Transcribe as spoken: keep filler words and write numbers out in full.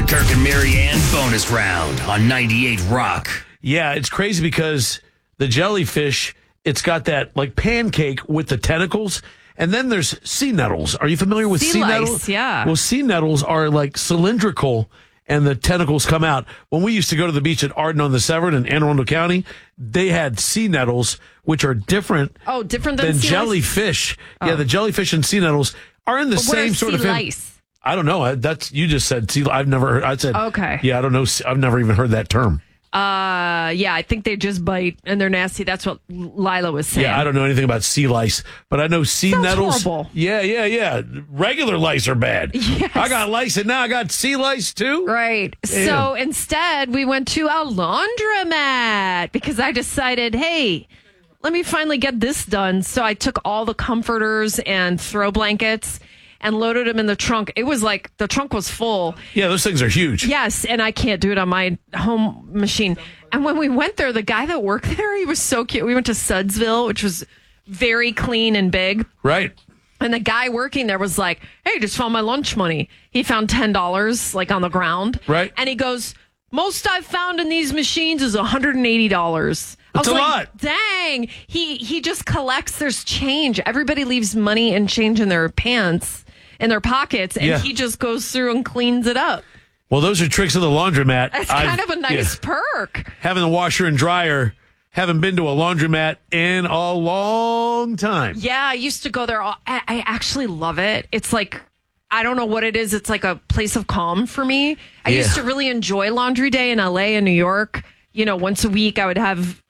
Kirk and Marianne bonus round on ninety-eight Rock. Yeah, it's crazy because the jellyfish, it's got that like pancake with the tentacles. And then there's sea nettles. Are you familiar with sea, sea lice, nettles? Yeah. Well, sea nettles are like cylindrical and the tentacles come out. When we used to go to the beach at Arden on the Severn in Anne Arundel County, they had sea nettles, which are different. Oh, different than, than sea jellyfish. Oh. Yeah, the jellyfish and sea nettles are in the but same what are sort sea of thing. lice? I don't know. That's you just said sea. I've never heard. I said okay. Yeah, I don't know. I've never even heard that term. Uh, yeah, I think they just bite and they're nasty. That's what Lila was saying. Yeah, I don't know anything about sea lice, but I know sea Sounds nettles. horrible. Yeah, yeah, yeah. Regular lice are bad. Yes. I got lice and now I got sea lice too. Right. Damn. So instead, we went to a laundromat because I decided, hey, let me finally get this done. So I took all the comforters and throw blankets and loaded them in the trunk. It was like the trunk was full. Yeah, those things are huge. Yes, and I can't do it on my home machine. And when we went there, the guy that worked there, he was so cute. We went to Sudsville, which was very clean and big. Right. And the guy working there was like, hey, just found my lunch money. He found ten dollars like on the ground. Right. And he goes, most I've found in these machines is one hundred eighty dollars. That's I was a like, lot. Dang. He, he just collects. There's change. Everybody leaves money and change in their pants, in their pockets. And Yeah. he just goes through and cleans it up. Well, those are tricks of the laundromat. That's I've- kind of a nice yeah. perk. Having the washer and dryer. Haven't been to a laundromat in a long time. Yeah, I used to go there. All, I, I actually love it. It's like, I don't know what it is. It's like a place of calm for me. I Yeah. used to really enjoy laundry day in L A and New York. You know, once a week I would have